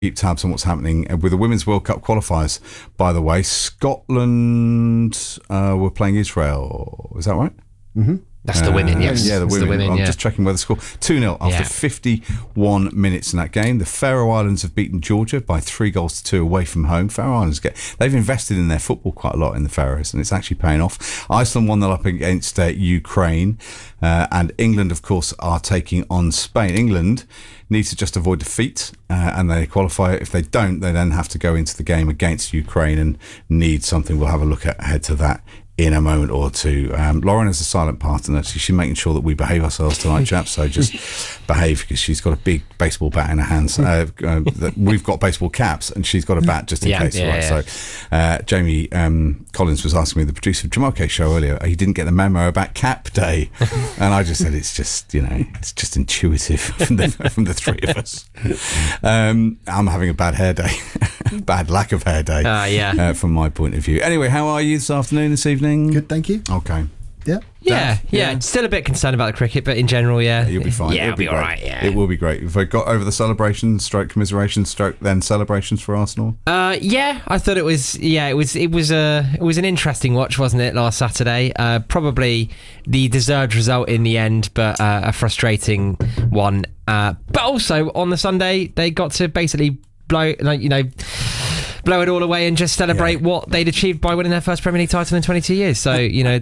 keep tabs on what's happening with the Women's World Cup qualifiers, by the way. Scotland were playing Israel. Is that right? Mm-hmm. That's the women, yes. Yeah, the women. I'm just checking where the score. 2-0 after 51 minutes in that game. The Faroe Islands have beaten Georgia by 3-2 away from home. Faroe Islands they've invested in their football quite a lot in the Faroes, and it's actually paying off. Iceland 1-0 up against Ukraine, and England, of course, are taking on Spain. England needs to just avoid defeat, and they qualify. If they don't, they then have to go into the game against Ukraine and need something. We'll have a look ahead to that in a moment or two. Lauren is a silent partner. She's making sure that we behave ourselves tonight, chaps. So just behave, because she's got a big baseball bat in her hands. We've got baseball caps, and she's got a bat just in case. So Jamie Collins was asking me, the producer of Jamal K's show earlier, he didn't get the memo about Cap Day, and I just said it's just intuitive from the three of us. I'm having a bad hair day, bad lack of hair day, from my point of view. Anyway, how are you this afternoon, this evening? Good, thank you. Okay. Yeah. Still a bit concerned about the cricket, but in general, you'll be fine. Yeah, it'll be all right. Yeah, it will be great. Have I got over the celebrations, commiserations, then celebrations for Arsenal? I thought it was. Yeah, it was an interesting watch, wasn't it, last Saturday? Probably the deserved result in the end, but a frustrating one. But also on the Sunday, they got to basically blow it all away and just celebrate what they'd achieved by winning their first Premier League title in 22 years. So,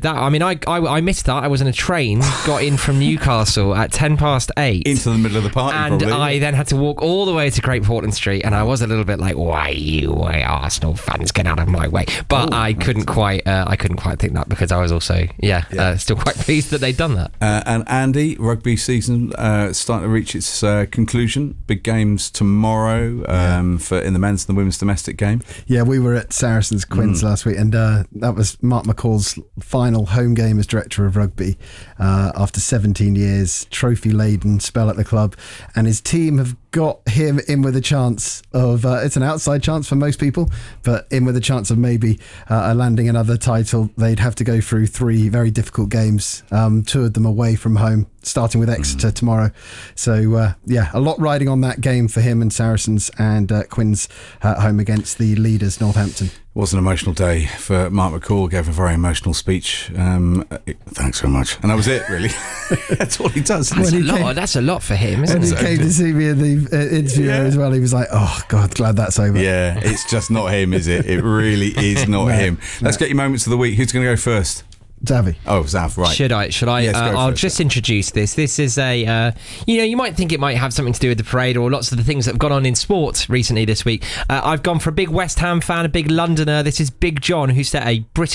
I missed that. I was on a train, got in from Newcastle at 8:10. Into the middle of the party, and probably. I then had to walk all the way to Great Portland Street, and I was a little bit like, why Arsenal fans, get out of my way. But I couldn't quite think that, because I was also, still quite pleased that they'd done that. And Andy, rugby season starting to reach its conclusion. Big games tomorrow for in the men's and the women's domestic game. Yeah, we were at Saracens Quins last week, and that was Mark McCall's final home game as director of rugby after 17 years, trophy-laden spell at the club, and his team have got him in with a chance of it's an outside chance for most people, but in with a chance of maybe landing another title. They'd have to go through 3 very difficult games, 2 of them away from home, starting with Exeter tomorrow. So a lot riding on that game for him and Saracens, and Quins home against the leaders Northampton. It was an emotional day for Mark McCall. Gave a very emotional speech. Thanks very much. And that was it, really. That's all he does. That's a lot for him, isn't it? When he came to see me in the interview as well, he was like, oh God, glad that's over. Yeah, it's just not him, is it? It really is not him. Let's get your moments of the week. Who's going to go first? Zavi. Oh, Zav, right. Should I? Yes, I'll just introduce this. This is a, you might think it might have something to do with the parade or lots of the things that have gone on in sport recently this week. I've gone for a big West Ham fan, a big Londoner. This is Big John, who set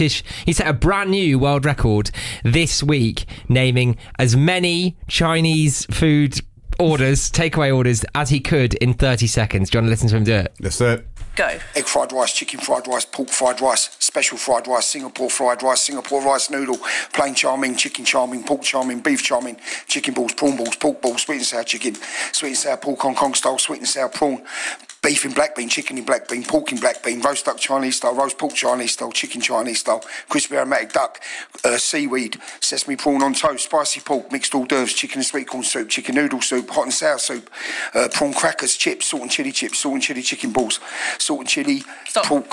a brand new world record this week, naming as many Chinese food takeaway orders as he could in 30 seconds. Do you want to listen to him do it? Let's do it. Go. Egg fried rice, chicken fried rice, pork fried rice, special fried rice, Singapore fried rice, Singapore rice noodle, plain chow mein, chicken chow mein, pork chow mein, beef chow mein, chicken balls, prawn balls, pork balls, sweet and sour chicken, sweet and sour pork Hong Kong style, sweet and sour prawn, beef in black bean, chicken in black bean, pork in black bean, roast duck Chinese style, roast pork Chinese style, chicken Chinese style, crispy aromatic duck, seaweed, sesame prawn on toast, spicy pork, mixed hors d'oeuvres, chicken and sweet corn soup, chicken noodle soup, hot and sour soup, prawn crackers, chips, salt and chili chicken balls, salt and chili, pork.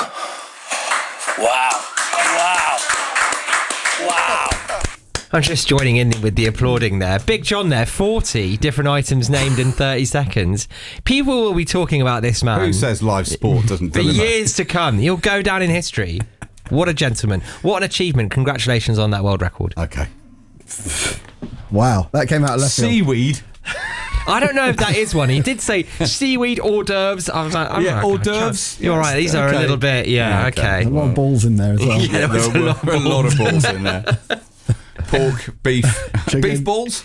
Wow. I'm just joining in with the applauding there. Big John there, 40 different items named in 30 seconds. People will be talking about this man. Who says live sport doesn't for deliver? years to come. He'll go down in history. What a gentleman. What an achievement. Congratulations on that world record. Okay. Wow, that came out of left field. Seaweed. I don't know if that is one. He did say seaweed, hors d'oeuvres. I was like, hors d'oeuvres. You're right. These are a little bit, okay. A lot of balls in there as well. Yeah, there was a lot of balls in there. Pork, beef, chicken. Beef balls.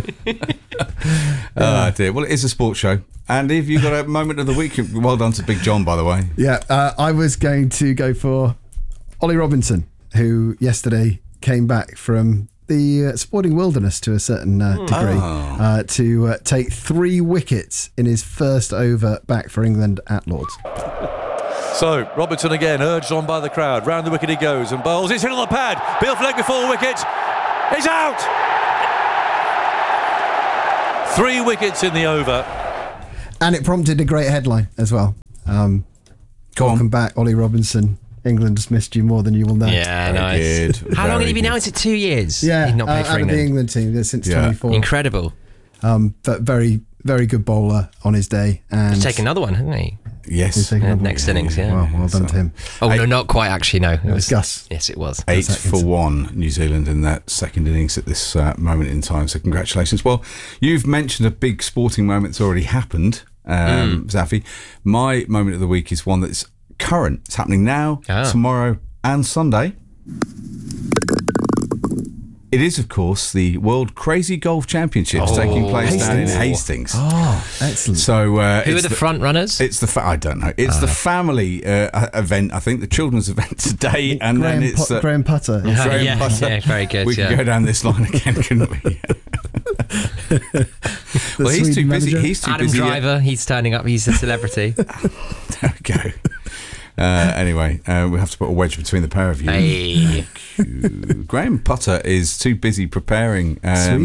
Oh dear. Well, it is a sports show. Andy, have you got a moment of the week? Well done to Big John, by the way. Yeah, I was going to go for Ollie Robinson, who yesterday came back from the sporting wilderness to a certain degree to take 3 wickets in his first over back for England at Lords. So Robinson again, urged on by the crowd. Round the wicket he goes and bowls. It's hit on the pad. Bill Flegg before wicket. He's out. 3 wickets in the over. And it prompted a great headline as well. Welcome back, Ollie Robinson. England has missed you more than you will know. Yeah, nice. Good. How long had he been Very out? Is it 2 years? Yeah, He's not played for out of the England. England team since 24. Incredible. But very, very good bowler on his day. And He's taken another one, hasn't he? Yes. he's taken another Next one. innings, yeah. Well done to him. Oh, no, not quite actually, no. It was Gus. Yes, it was. 8 for 1 New Zealand in that second innings at this moment in time. So congratulations. Well, you've mentioned a big sporting moment that's already happened, Zafi. My moment of the week is one that's current. It's happening now, tomorrow and Sunday. It is, of course, the World Crazy Golf Championships taking place down in Hastings. Oh, excellent. So, Who are the front runners? It's I don't know. It's the family event. I think the children's event today, and then it's Graham Putter. Graham Putter. Yeah, very good. We could go down this line again, couldn't we? Well, he's too busy. He's too Adam busy. Driver, he's turning up. He's a celebrity. There we go. Anyway, we have to put a wedge between the pair of you. Hey. Graham Putter is too busy preparing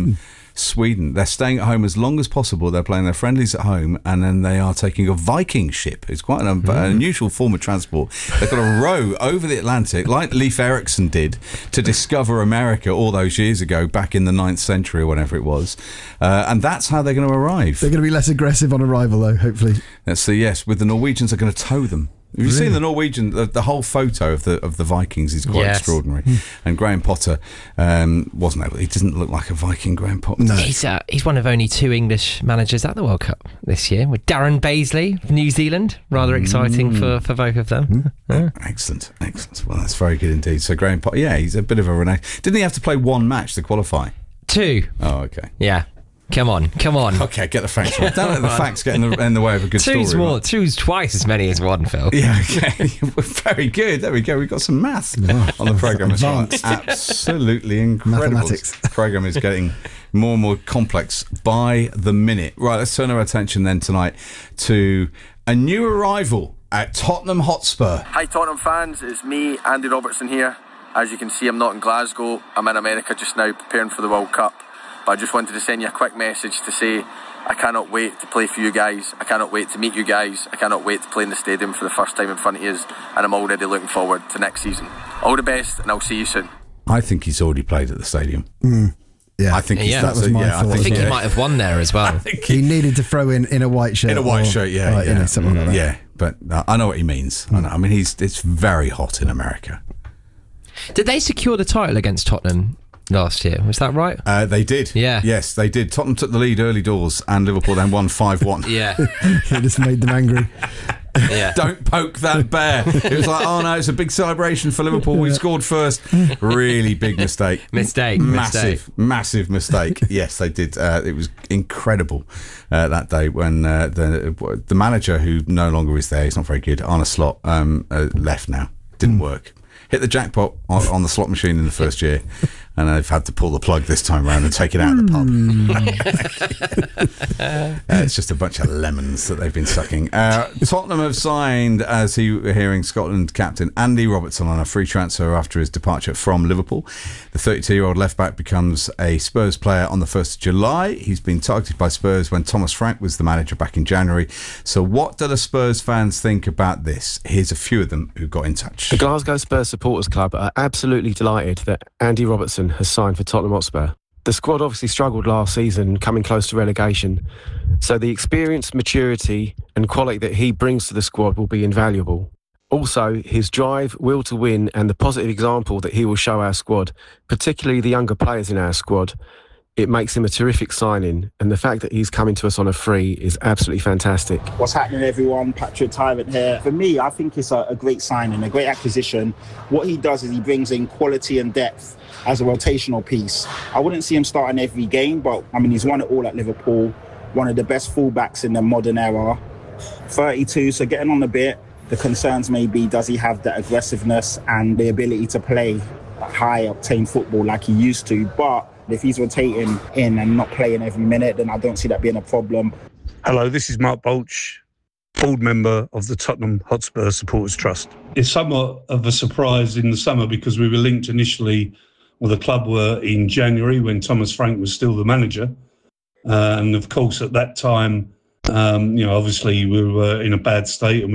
Sweden. They're staying at home as long as possible. They're playing their friendlies at home, and then they are taking a Viking ship. It's quite an unusual form of transport. They've got to row over the Atlantic, like Leif Erikson did, to discover America all those years ago, back in the 9th century or whatever it was. And that's how they're going to arrive. They're going to be less aggressive on arrival, though, hopefully. That's the yes. With the Norwegians, are going to tow them. Have you seen the Norwegian? The whole photo of the Vikings is quite extraordinary. And Graham Potter wasn't able. He doesn't look like a Viking. Graham Potter. No. He's one of only 2 English managers at the World Cup this year, with Darren Baisley of New Zealand. Rather exciting for both of them. Excellent. Well, that's very good indeed. So Graham Potter, he's a bit of a renegade. Didn't he have to play 1 match to qualify? 2. Oh, okay. Yeah. Come on. Okay, get the facts right. Don't let the facts get in the way of a good story. Two's twice as many as 1, Phil. Yeah, okay. Very good. There we go. We've got some maths on the programme as well. Absolutely incredible. Mathematics. This programme is getting more and more complex by the minute. Right, let's turn our attention then tonight to a new arrival at Tottenham Hotspur. Hi Tottenham fans, it's me, Andy Robertson here. As you can see, I'm not in Glasgow. I'm in America just now preparing for the World Cup. But I just wanted to send you a quick message to say I cannot wait to play for you guys. I cannot wait to meet you guys. I cannot wait to play in the stadium for the first time in front of you. And I'm already looking forward to next season. All the best, and I'll see you soon. I think he's already played at the stadium. Yeah, I think Yeah. That was my thought. I think he might have won there as well. He needed to throw in a white shirt. In a white shirt, yeah. Something like that. Yeah, but I know what he means. I mean, it's very hot in America. Did they secure the title against Tottenham last year? Was that right? They did. Yeah. Yes, they did. Tottenham took the lead early doors, and Liverpool then won 5-1. Yeah. It just made them angry. Yeah. Don't poke that bear. It was like, oh no, it's a big celebration for Liverpool. We scored first. Really big mistake. Massive mistake. Yes, they did. It was incredible that day when the manager, who no longer is there, he's not very good, Arne Slot, left now. Didn't work. Hit the jackpot on the slot machine in the first year, and they've had to pull the plug this time around and take it out of the pub. It's just a bunch of lemons that they've been sucking. Tottenham have signed, as you were hearing, Scotland captain Andy Robertson on a free transfer after his departure from Liverpool. The 32-year-old left-back becomes a Spurs player on the 1st of July. He's been targeted by Spurs when Thomas Frank was the manager back in January. So what do the Spurs fans think about this? Here's a few of them who got in touch. The Glasgow Spurs Supporters Club are absolutely delighted that Andy Robertson has signed for Tottenham Hotspur. The squad obviously struggled last season, coming close to relegation, so the experience, maturity and quality that he brings to the squad will be invaluable. Also, his drive, will to win and the positive example that he will show our squad, particularly the younger players in our squad, it makes him a terrific signing, and the fact that he's coming to us on a free is absolutely fantastic. What's happening, everyone? Patrick Tyrant here. For me, I think it's a great signing, a great acquisition. What he does is he brings in quality and depth as a rotational piece. I wouldn't see him starting every game, but I mean, he's won it all at Liverpool, one of the best fullbacks in the modern era. 32, so getting on a bit. The concerns may be, does he have the aggressiveness and the ability to play high-octane football like he used to? But if he's rotating in and not playing every minute, then I don't see that being a problem. Hello, this is Mark Bolch, board member of the Tottenham Hotspur Supporters Trust. It's somewhat of a surprise in the summer because we were linked initially, well, the club were in January when Thomas Frank was still the manager. And of course, at that time, Obviously we were in a bad state and